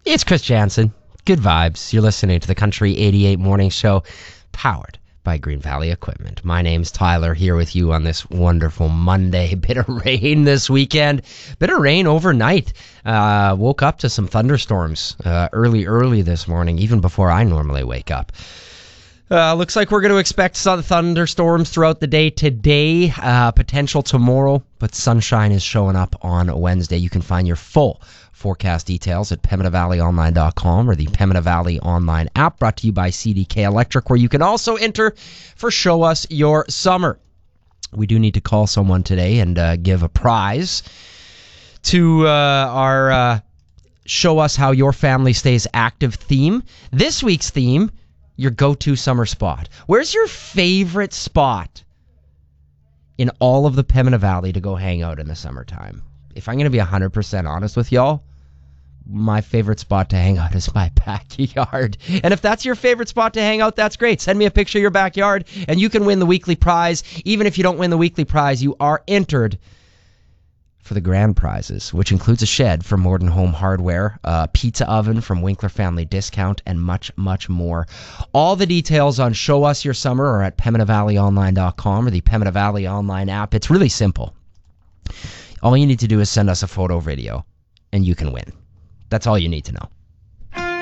It's Chris Jansen. Good vibes. You're listening to the Country 88 Morning Show, powered by Green Valley Equipment. My name's Tyler, here with you on this wonderful Monday. Bit of rain this weekend. Bit of rain overnight. Woke up to some thunderstorms early this morning, even before I normally wake up. Looks like we're going to expect some thunderstorms throughout the day today, potential tomorrow, but sunshine is showing up on Wednesday. You can find your full forecast details at PembinaValleyOnline.com or the Pembina Valley Online app, brought to you by CDK Electric, where you can also enter for Show Us Your Summer. We do need to call someone today and give a prize to our Show Us How Your Family Stays Active theme. This week's theme, your go-to summer spot. Where's your favorite spot in all of the Pembina Valley to go hang out in the summertime? If I'm going to be 100% honest with y'all, my favorite spot to hang out is my backyard. And if that's your favorite spot to hang out, that's great. Send me a picture of your backyard, and you can win the weekly prize. Even if you don't win the weekly prize, you are entered for the grand prizes, which includes a shed from Morden Home Hardware, a pizza oven from Winkler Family Discount, and much, much more. All the details on Show Us Your Summer are at PembinaValleyOnline.com or the Pembina Valley Online app. It's really simple. All you need to do is send us a photo video, and you can win. That's all you need to know.